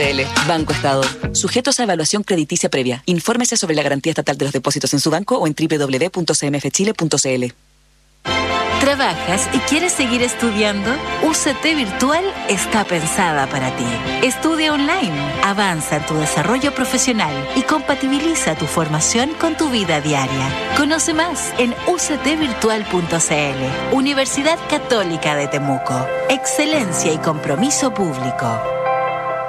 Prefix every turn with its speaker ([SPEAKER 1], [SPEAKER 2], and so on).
[SPEAKER 1] Banco Estado. Sujetos a evaluación crediticia previa. Infórmese sobre la garantía estatal de los depósitos en su banco o en www.cmfchile.cl.
[SPEAKER 2] ¿Trabajas y quieres seguir estudiando? UCT Virtual está pensada para ti. Estudia online, avanza en tu desarrollo profesional y compatibiliza tu formación con tu vida diaria. Conoce más en uctvirtual.cl. Universidad Católica de Temuco. Excelencia y compromiso público.